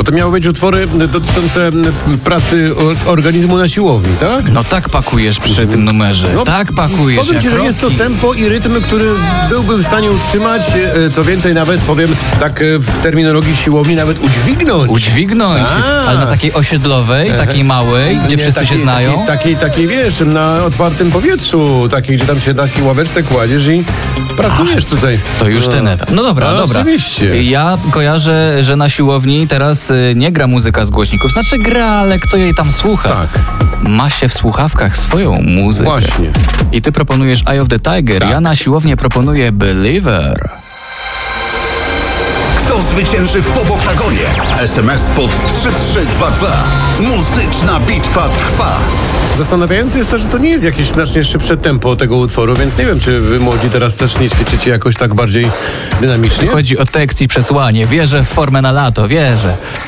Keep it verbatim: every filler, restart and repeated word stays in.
to miały być utwory dotyczące pracy organizmu na siłowni, tak? No tak pakujesz przy tym numerze. No, tak pakujesz. Powiem ci, że jest to tempo i rytm, który byłbym w stanie utrzymać. Co więcej, nawet powiem tak w terminologii siłowni, nawet udźwignąć. Udźwignąć. A. Ale na takiej osiedlowej, takiej małej, gdzie Nie, wszyscy takiej, się znają? Takiej, takiej, takiej, wiesz, na otwartym powietrzu, takiej, gdzie tam się taki ławeczce kładziesz i pracujesz A, tutaj. To już ten etap. No dobra, no, dobra. Oczywiście. Ja kojarzę, że na siłowni teraz nie gra muzyka z głośników. Znaczy gra, ale kto jej tam słucha? Tak. Ma się w słuchawkach swoją muzykę. Właśnie. I ty proponujesz Eye of the Tiger. Tak. Ja na siłownię proponuję Believer. Kto zwycięży w Pop-Oktagonie? S M S pod trzy trzy dwa dwa. Muzyczna bitwa trwa. Zastanawiające jest to, że to nie jest jakieś znacznie szybsze tempo tego utworu, więc nie wiem, czy wy młodzi teraz też nie ćwiczycie jakoś tak bardziej dynamicznie. Chodzi o tekst i przesłanie. Wierzę w formę na lato, wierzę.